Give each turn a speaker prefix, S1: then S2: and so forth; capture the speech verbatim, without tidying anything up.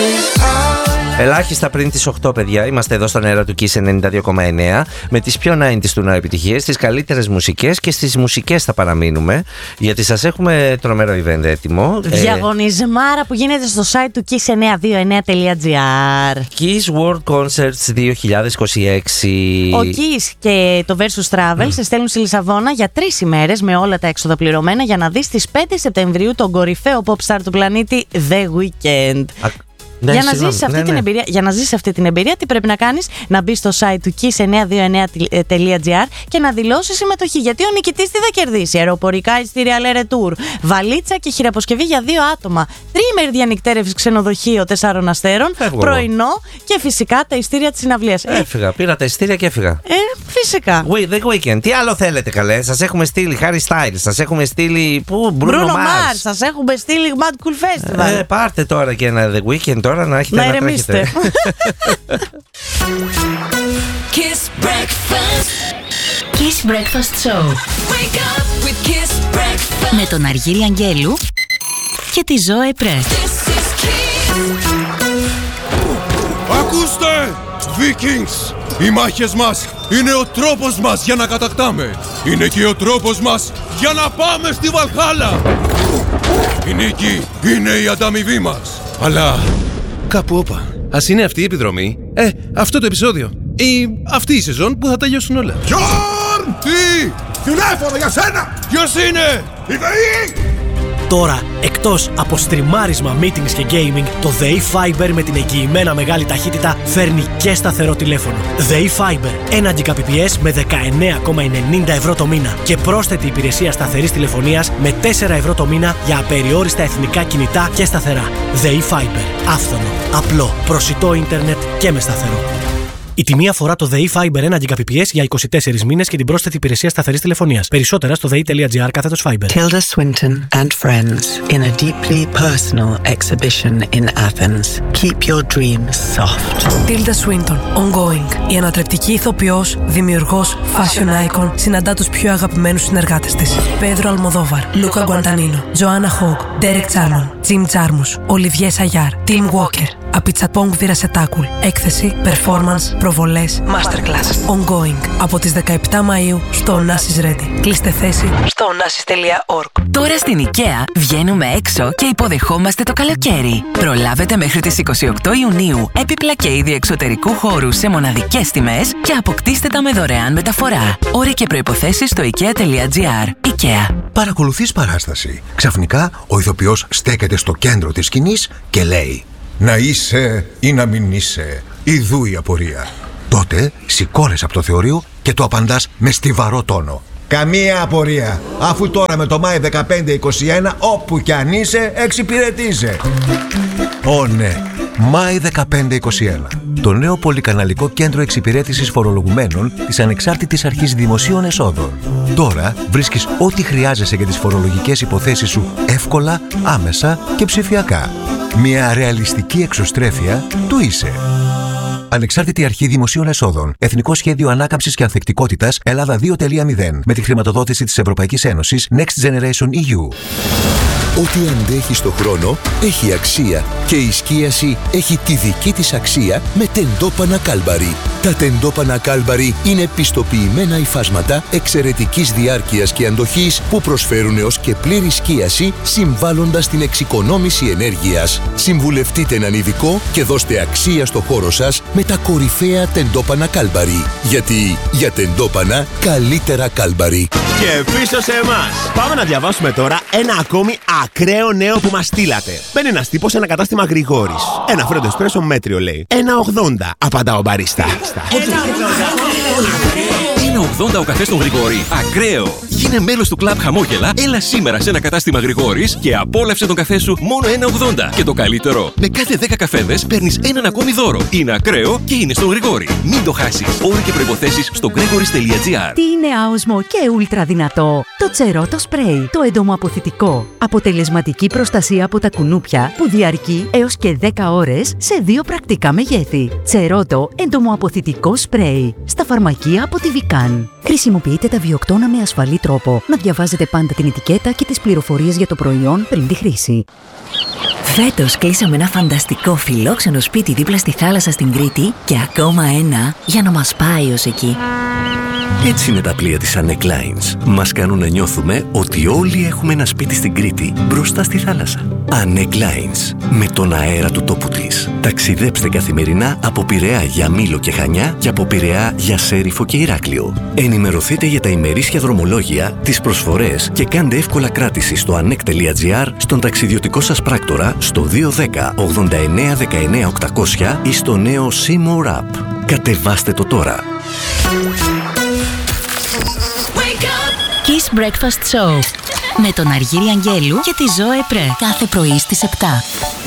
S1: Ελάχιστα πριν τις οκτώ, παιδιά, είμαστε εδώ στον αέρα του Kiss ενενήντα δύο κόμμα εννέα με τις πιο ενενήντα του νέου επιτυχίες, τις καλύτερες μουσικές, και στις μουσικές θα παραμείνουμε, γιατί σας έχουμε τρομερό event έτοιμο.
S2: Διαγωνισμάρα που γίνεται στο site του kiss εννιακόσια είκοσι εννέα τελεία gr.
S1: Kiss World Concerts δύο χιλιάδες είκοσι έξι.
S2: Ο Kiss και το Versus Travel mm. σε στέλνουν στη Λισαβόνα για τρεις ημέρες με όλα τα έξοδα πληρωμένα για να δεις στις πέντε Σεπτεμβρίου τον κορυφαίο pop star του πλανήτη The Weeknd. Α... Ναι, για, να ζήσεις αυτή ναι, την ναι. εμπειρία, για να ζήσεις αυτή την εμπειρία, τι πρέπει να κάνεις? Να μπεις στο site του kiss εννιακόσια είκοσι εννέα τελεία gr και να δηλώσεις συμμετοχή. Γιατί ο νικητής τι θα κερδίσει? Αεροπορικά εισιτήρια Aller Tour, βαλίτσα και χειραποσκευή για δύο άτομα, τριήμερη διανυκτέρευση ξενοδοχείο τεσσάρων αστέρων, Φεύγω. πρωινό και φυσικά τα εισιτήρια της συναυλίας.
S1: Έφυγα, πήρα τα εισιτήρια και έφυγα.
S2: Ε, φυσικά.
S1: Wait, The Weeknd, τι άλλο θέλετε καλέ? Σας έχουμε στείλει Harry Styles, σας έχουμε στείλει πού, Bruno,
S2: Bruno
S1: Mars,
S2: Mars, σας έχουμε στείλει Mad Cool Festival.
S1: Ε, πάρτε τώρα και ένα The Weeknd τώρα να έχετε να, να τρέχετε.
S3: Kiss Breakfast.
S4: Kiss Breakfast Show.
S3: Wake up with Kiss Breakfast.
S4: Με τον Αργύρη Αγγέλου και τη Ζωέ Πρέ.
S5: Ακούστε, Vikings! Οι μάχες μας είναι ο τρόπος μας για να κατακτάμε. Είναι και ο τρόπος μας για να πάμε στη Βαλχάλα. Η νίκη είναι η ανταμοιβή μας. Αλλά κάπου όπα. Ας είναι αυτή η επιδρομή, ε, αυτό το επεισόδιο ή αυτή η σεζόν που θα τελειώσουν όλα. Γιόρν! Τι! Τηλέφωνο για σένα! Ποιος είναι? Η ΔΕΗ!
S6: Τώρα, εκτός από στριμάρισμα, meetings και gaming, το ΔΕΗ Fiber με την εγγυημένα μεγάλη ταχύτητα φέρνει και σταθερό τηλέφωνο. ΔΕΗ Fiber, ένα Gbps με δεκαεννέα κόμμα ενενήντα ευρώ το μήνα και πρόσθετη υπηρεσία σταθερής τηλεφωνίας με τέσσερα ευρώ το μήνα για απεριόριστα εθνικά κινητά και σταθερά. ΔΕΗ Fiber, άφθονο, απλό, προσιτό ίντερνετ και με σταθερό. Η τιμή αφορά το ΔΕΗ Fiber ένα Gbps για είκοσι τέσσερις μήνες και την πρόσθετη υπηρεσία σταθερής τηλεφωνίας. Περισσότερα στο δei.gr κάθετος Fiber.
S7: Tilda Swinton and friends in a deeply personal exhibition in Athens. Keep your dreams soft.
S8: Tilda Swinton, ongoing. Η ανατρεπτική ηθοποιός, δημιουργός, fashion icon συναντά τους πιο αγαπημένους συνεργάτες της. Πέδρο Αλμοδόβαρ, Λούκα Γκουαντανίνο, Τζοάννα Χόγκ, Ντέρεκ Τσάρμαν, Τζιμ Τζάρμους, Ολιβιέ Σαγιάρ, Τιμ Walker. Απιτσαπόγκ Βιρασετάκουλ. Έκθεση, performance, προβολές, masterclass. Ongoing. Από τις δεκαεπτά Μαΐου στο Onassis Ready. Κλείστε θέση στο onassis τελεία org.
S4: Τώρα στην IKEA βγαίνουμε έξω και υποδεχόμαστε το καλοκαίρι. Προλάβετε μέχρι τις είκοσι οκτώ Ιουνίου έπιπλα και είδη εξωτερικού χώρου σε μοναδικές τιμές και αποκτήστε τα με δωρεάν μεταφορά. Όροι και προϋποθέσεις στο ikea.gr. IKEA.
S9: Παρακολουθείς παράσταση. Ξαφνικά ο ηθοποιός στέκεται στο κέντρο της σκηνής και λέει: «Να είσαι ή να μην είσαι, ιδού η απορία». Τότε σηκώνεσαι από το θεωρείο και το απαντάς με στιβαρό τόνο: «Καμία απορία, αφού τώρα με το Μάη δεκαπέντε είκοσι ένα όπου κι αν είσαι εξυπηρετείσαι». Ω ναι, Μάη δεκαπέντε είκοσι ένα. Το νέο πολυκαναλικό κέντρο εξυπηρέτησης φορολογουμένων της Ανεξάρτητης Αρχής Δημοσίων Εσόδων. Τώρα βρίσκεις ό,τι χρειάζεσαι για τις φορολογικές υποθέσεις σου εύκολα, άμεσα και ψηφιακά. Μια ρεαλιστική εξωστρέφεια του είσαι. Ανεξάρτητη Αρχή Δημοσίων Εσόδων. Εθνικό Σχέδιο Ανάκαμψης και Ανθεκτικότητας Ελλάδα δύο κόμμα μηδέν. Με τη χρηματοδότηση της Ευρωπαϊκής Ένωσης Next Generation ι γιου.
S10: Ό,τι αντέχει στο χρόνο έχει αξία και η σκίαση έχει τη δική της αξία με τεντόπανα Κάλμπαρι. Τα τεντόπανα Κάλμπαρι είναι πιστοποιημένα υφάσματα εξαιρετικής διάρκειας και αντοχής που προσφέρουν έως και πλήρη σκίαση συμβάλλοντας στην εξοικονόμηση ενέργειας. Συμβουλευτείτε έναν ειδικό και δώστε αξία στο χώρο σας με τα κορυφαία τεντόπανα Κάλμπαρι. Γιατί για τεντόπανα καλύτερα Κάλμπαρι.
S11: Και πίσω σε εμάς. Πάμε να διαβάσουμε τώρα ένα ακόμη ακραίο νέο που μας στείλατε. Μπαίνει ένας τύπος σε ένα κατάστημα Γρηγόρης. Ένα φρέντο εσπρέσο μέτριο λέει. ένα ογδόντα, απαντά ο μπαρίστα.
S12: ένα ογδόντα ο καφές στον Γρηγόρη. Ακραίο! Γίνε μέλος του κλαμπ Χαμόγελα, έλα σήμερα σε ένα κατάστημα Γρηγόρης και απόλαυσε τον καφέ σου μόνο ένα ογδόντα. Και το καλύτερο, με κάθε δέκα καφέδες παίρνεις έναν ακόμη δώρο. Είναι ακραίο και είναι στον Γρηγόρη. Μην το χάσεις. Όροι και προϋποθέσεις στο gregoris τελεία gr.
S13: Τι είναι άοσμο και ούλτρα δυνατό? Το Τσερότο Σπρέι, το εντομοαποθητικό. Αποτελεσματική προστασία από τα κουνούπια που διαρκεί έως και δέκα ώρες σε δύο πρακτικά μεγέθη. Τσερότο εντομοαποθητικό σπρέι. Στα φαρμακεία από τη Βικάν. Χρησιμοποιείτε τα βιοκτώνα με ασφαλή τρόπο. Να διαβάζετε πάντα την ετικέτα και τις πληροφορίες για το προϊόν πριν τη χρήση.
S14: Φέτος κλείσαμε ένα φανταστικό φιλόξενο σπίτι δίπλα στη θάλασσα στην Κρήτη και ακόμα ένα για να μας πάει ως εκεί.
S15: Έτσι είναι τα πλοία της Anek Lines. Μας κάνουν να νιώθουμε ότι όλοι έχουμε ένα σπίτι στην Κρήτη, μπροστά στη θάλασσα. Anek Lines, με τον αέρα του τόπου της. Ταξιδέψτε καθημερινά από Πειραιά για Μήλο και Χανιά και από Πειραιά για Σέριφο και Ηράκλειο. Ενημερωθείτε για τα ημερήσια δρομολόγια, τις προσφορές και κάντε εύκολα κράτηση στο anek.gr, στον ταξιδιωτικό σας πράκτορα, στο δύο ένα μηδέν ογδόντα εννέα δεκαεννέα οκτακόσια ή στο νέο C-More App. Κατεβάστε το τώρα.
S4: Kiss Breakfast Show με τον Αργύρη Αγγέλου και τη Ζώε Πρέ κάθε πρωί στις επτά.